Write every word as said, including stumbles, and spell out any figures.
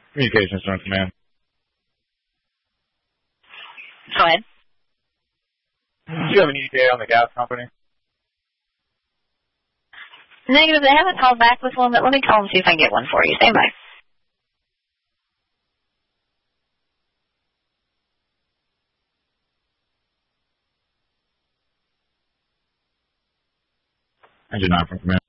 Communications North Command. Go ahead. Do you have an E T A on the gas company? Negative. They haven't called back with one, but let me call and see if I can get one for you. Stand by. Engine nine from Command.